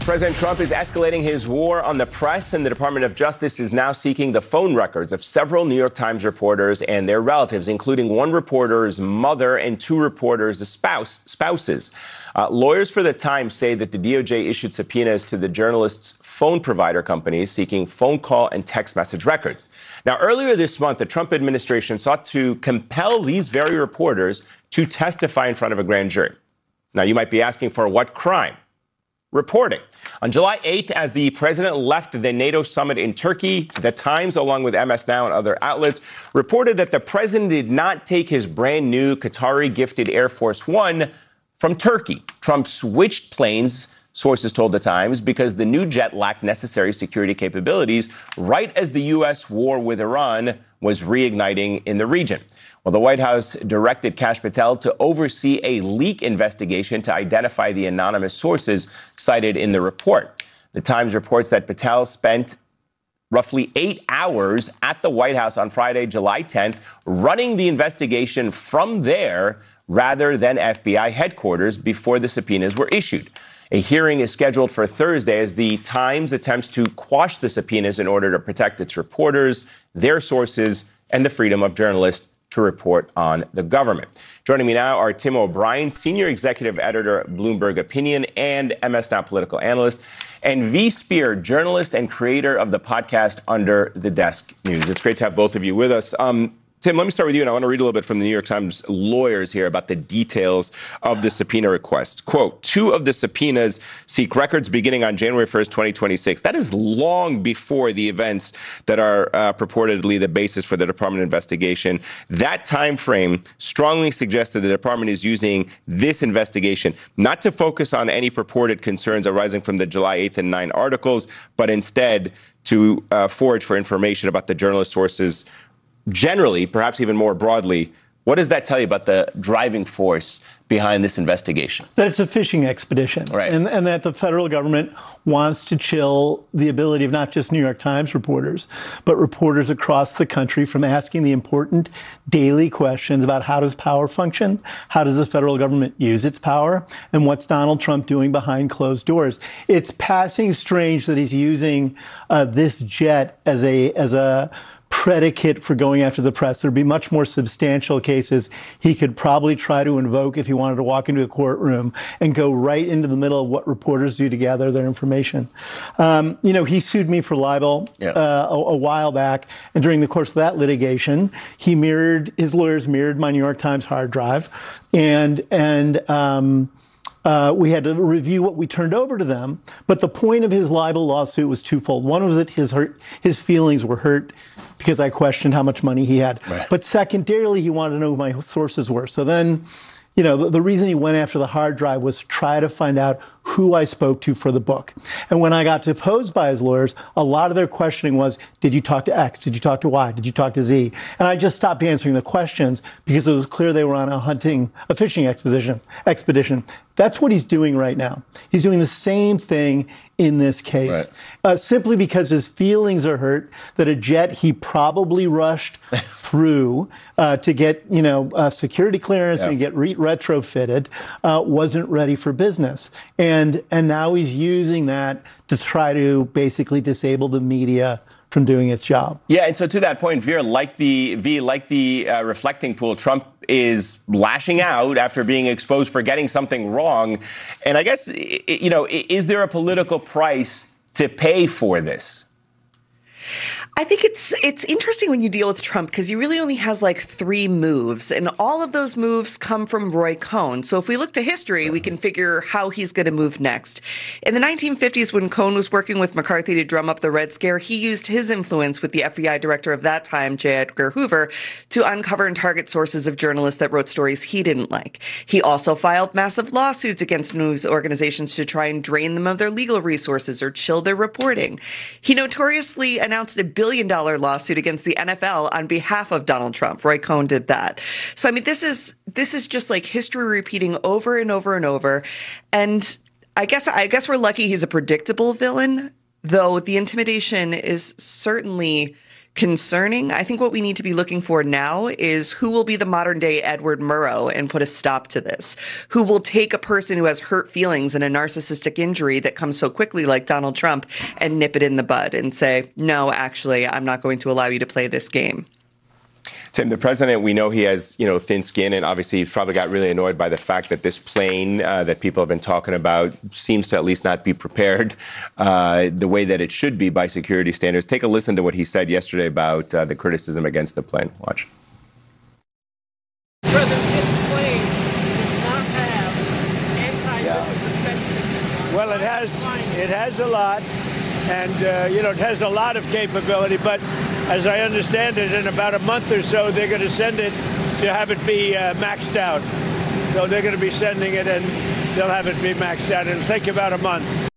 President Trump is escalating his war on the press, and the Department of Justice is now seeking the phone records of several New York Times reporters and their relatives, including one reporter's mother and two reporters' spouses. Lawyers for the Times say that the DOJ issued subpoenas to the journalists' phone provider companies seeking phone call and text message records. Now, earlier this month, the Trump administration sought to compel these very reporters to testify in front of a grand jury. Now, you might be asking, for what crime? Reporting. On July 8th, as the president left the NATO summit in Turkey, the Times, along with MS Now and other outlets, reported that the president did not take his brand new Qatari-gifted Air Force One from Turkey. Trump switched planes, sources told the Times, because the new jet lacked necessary security capabilities right as the U.S. war with Iran was reigniting in the region. Well, the White House directed Kash Patel to oversee a leak investigation to identify the anonymous sources cited in the report. The Times reports that Patel spent roughly 8 hours at the White House on Friday, July 10th, running the investigation from there rather than FBI headquarters before the subpoenas were issued. A hearing is scheduled for Thursday as the Times attempts to quash the subpoenas in order to protect its reporters, their sources, and the freedom of journalists to report on the government. Joining me now are Tim O'Brien, Senior Executive Editor, Bloomberg Opinion, and MS Now political analyst, and V. Spear, journalist and creator of the podcast Under the Desk News. It's great to have both of you with us. Tim, let me start with you, and I want to read a little bit from the New York Times lawyers here about the details of the subpoena request. Quote, 2 of the subpoenas seek records beginning on January 1st, 2026. That is long before the events that are purportedly the basis for the department investigation. That time frame strongly suggests that the department is using this investigation not to focus on any purported concerns arising from the July 8th and 9 articles, but instead to forage for information about the journalist sources generally, perhaps even more broadly. What does that tell you about the driving force behind this investigation? That it's a fishing expedition, right? And that the federal government wants to chill the ability of not just New York Times reporters, but reporters across the country from asking the important daily questions about how does power function, how does the federal government use its power, and what's Donald Trump doing behind closed doors. It's passing strange that he's using this jet as a predicate for going after the press. There'd be much more substantial cases he could probably try to invoke if he wanted to walk into a courtroom and go right into the middle of what reporters do to gather their information. He sued me for libel a while back, and during the course of that litigation, his lawyers mirrored my New York Times hard drive, and we had to review what we turned over to them. But the point of his libel lawsuit was twofold. One was that his feelings were hurt because I questioned how much money he had. Right. But secondarily, he wanted to know who my sources were. So then, the reason he went after the hard drive was to try to find out who I spoke to for the book. And when I got deposed by his lawyers, a lot of their questioning was, did you talk to X? Did you talk to Y? Did you talk to Z? And I just stopped answering the questions because it was clear they were on a fishing expedition. That's what he's doing right now. He's doing the same thing in this case, simply because his feelings are hurt that a jet he probably rushed through to get, security clearance and get retrofitted wasn't ready for business. And now he's using that to try to basically disable the media from doing its job. Yeah, and so to that point, Veer, like the reflecting pool, Trump is lashing out after being exposed for getting something wrong. And I guess, is there a political price to pay for this? I think it's interesting when you deal with Trump because he really only has like 3 moves, and all of those moves come from Roy Cohn. So if we look to history, we can figure how he's going to move next. In the 1950s, when Cohn was working with McCarthy to drum up the Red Scare, he used his influence with the FBI director of that time, J. Edgar Hoover, to uncover and target sources of journalists that wrote stories he didn't like. He also filed massive lawsuits against news organizations to try and drain them of their legal resources or chill their reporting. He notoriously announced a $1 billion lawsuit against the NFL on behalf of Donald Trump. Roy Cohn did that. So, I mean, this is just like history repeating over and over and over. And I guess we're lucky he's a predictable villain, though the intimidation is certainly concerning. I think what we need to be looking for now is who will be the modern day Edward Murrow and put a stop to this, who will take a person who has hurt feelings and a narcissistic injury that comes so quickly like Donald Trump and nip it in the bud and say, no, actually, I'm not going to allow you to play this game. Tim, the president, we know he has, thin skin, and obviously he's probably got really annoyed by the fact that this plane that people have been talking about seems to at least not be prepared the way that it should be by security standards. Take a listen to what he said yesterday about the criticism against the plane. Watch. President, this plane does not have anti-missile defense systems. Well, it has a lot, and it has a lot of capability, but as I understand it, in about a month or so, they're going to send it to have it be maxed out. So they're going to be sending it, and they'll have it be maxed out. It'll take about a month.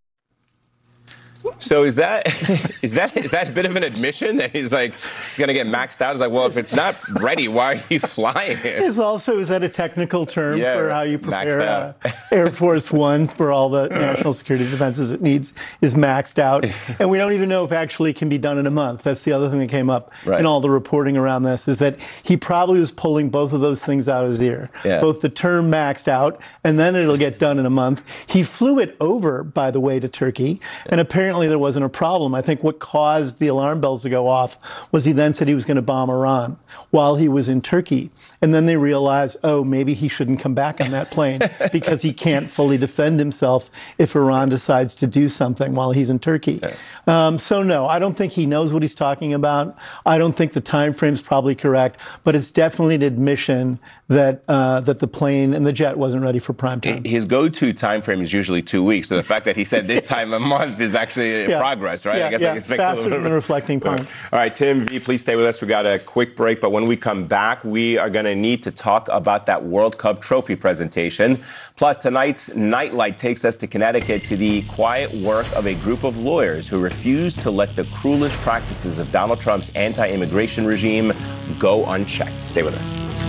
So is that a bit of an admission that he's like, it's going to get maxed out? It's like, well, if it's not ready, why are you flying it? Is that a technical term for how you prepare Air Force One for all the national security defenses it needs is maxed out? And we don't even know if actually it can be done in a month. That's the other thing that came up in all the reporting around this, is that he probably was pulling both of those things out of his ear. Both the term maxed out, and then it'll get done in a month. He flew it over, by the way, to Turkey, and apparently there wasn't a problem. I think what caused the alarm bells to go off was he then said he was going to bomb Iran while he was in Turkey. And then they realized, oh, maybe he shouldn't come back on that plane because he can't fully defend himself if Iran decides to do something while he's in Turkey. So no, I don't think he knows what he's talking about. I don't think the time frame's probably correct, but it's definitely an admission that that the plane and the jet wasn't ready for prime time. His go-to time frame is usually 2 weeks. So the fact that he said this time a month is actually progress, right? I guess I expect faster than reflecting point. All right, Tim V, please stay with us. We got a quick break, but when we come back, we are going to need to talk about that World Cup trophy presentation. Plus, tonight's Nightlight takes us to Connecticut to the quiet work of a group of lawyers who refuse to let the cruelest practices of Donald Trump's anti-immigration regime go unchecked. Stay with us.